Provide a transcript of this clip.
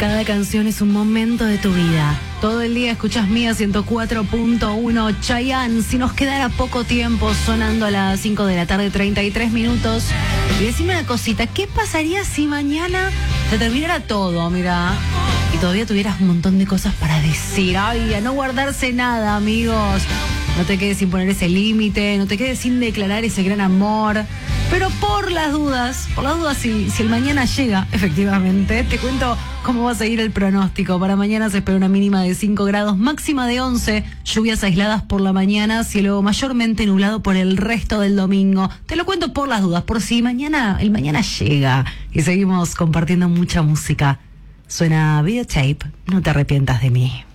Cada canción es un momento de tu vida. Todo el día escuchas Mía 104.1 Chayanne. Si nos quedara poco tiempo sonando a las 5 de la tarde, 33 minutos. Y decime una cosita, ¿qué pasaría si mañana se terminara todo, mira? Y todavía tuvieras un montón de cosas para decir. Ay, a no guardarse nada, amigos. No te quedes sin poner ese límite, no te quedes sin declarar ese gran amor. Pero por las dudas, si el mañana llega, efectivamente, te cuento cómo va a seguir el pronóstico. Para mañana se espera una mínima de 5 grados, máxima de 11, lluvias aisladas por la mañana, cielo mayormente nublado por el resto del domingo. Te lo cuento por las dudas, por si el mañana llega y seguimos compartiendo mucha música. Suena Videotape, no te arrepientas de mí.